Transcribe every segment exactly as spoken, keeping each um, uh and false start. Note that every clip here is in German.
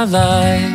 my life.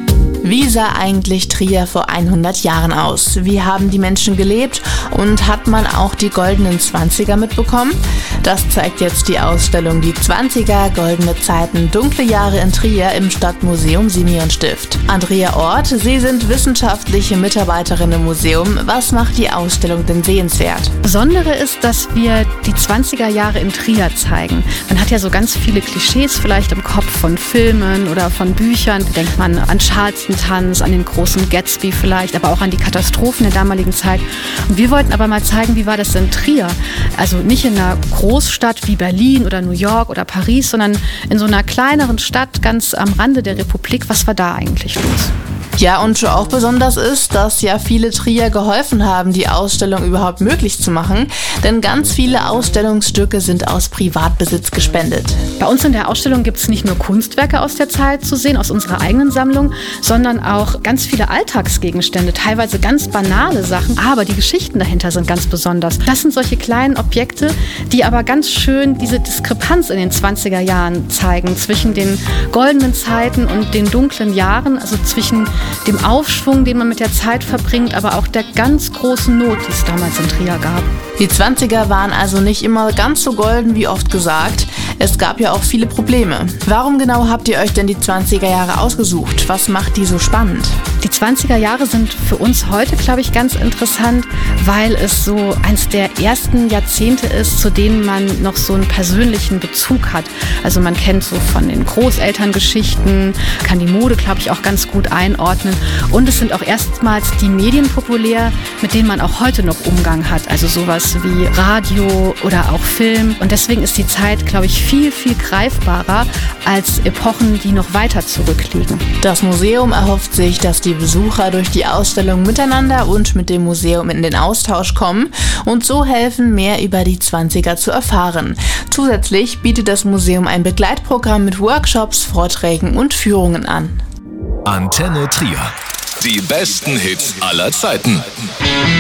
Wie sah eigentlich Trier vor hundert Jahren aus? Wie haben die Menschen gelebt und hat man auch die goldenen Zwanziger mitbekommen? Das zeigt jetzt die Ausstellung Die Zwanziger, goldene Zeiten, dunkle Jahre in Trier im Stadtmuseum Simeonstift. Andrea Ort, Sie sind wissenschaftliche Mitarbeiterin im Museum. Was macht die Ausstellung denn sehenswert? Besondere ist, dass wir die zwanziger Jahre in Trier zeigen. Man hat ja so ganz viele Klischees vielleicht im Kopf von Filmen oder von Büchern. Denkt man an Charleston-Tanz, an den großen Gatsby vielleicht, aber auch an die Katastrophen der damaligen Zeit. Und wir wollten aber mal zeigen, wie war das in Trier? Also nicht in einer Großstadt wie Berlin oder New York oder Paris, sondern in so einer kleineren Stadt ganz am Rande der Republik. Was war da eigentlich los? Ja, und auch besonders ist, dass ja viele Trier geholfen haben, die Ausstellung überhaupt möglich zu machen, denn ganz viele Ausstellungsstücke sind aus Privatbesitz gespendet. Bei uns in der Ausstellung gibt es nicht nur Kunstwerke aus der Zeit zu sehen, aus unserer eigenen Sammlung, sondern auch ganz viele Alltagsgegenstände, teilweise ganz banale Sachen, aber die Geschichten dahinter sind ganz besonders. Das sind solche kleinen Objekte, die aber ganz schön diese Diskrepanz in den zwanziger Jahren zeigen, zwischen den goldenen Zeiten und den dunklen Jahren, also zwischen dem Aufschwung, den man mit der Zeit verbringt, aber auch der ganz großen Not, die es damals in Trier gab. Die Zwanziger waren also nicht immer ganz so golden wie oft gesagt. Es gab ja auch viele Probleme. Warum genau habt ihr euch denn die zwanziger Jahre ausgesucht? Was macht die so spannend? Die zwanziger Jahre sind für uns heute, glaube ich, ganz interessant, weil es so eins der ersten Jahrzehnte ist, zu denen man noch so einen persönlichen Bezug hat. Also man kennt so von den Großelterngeschichten, kann die Mode, glaube ich, auch ganz gut einordnen. Und es sind auch erstmals die Medien populär, mit denen man auch heute noch Umgang hat. Also sowas wie Radio oder auch Film. Und deswegen ist die Zeit, glaube ich, viel, viel greifbarer als Epochen, die noch weiter zurückliegen. Das Museum erhofft sich, dass die Besucher durch die Ausstellung miteinander und mit dem Museum in den Austausch kommen und so helfen, mehr über die Zwanziger zu erfahren. Zusätzlich bietet das Museum ein Begleitprogramm mit Workshops, Vorträgen und Führungen an. Antenne Trier. Die besten Hits aller Zeiten.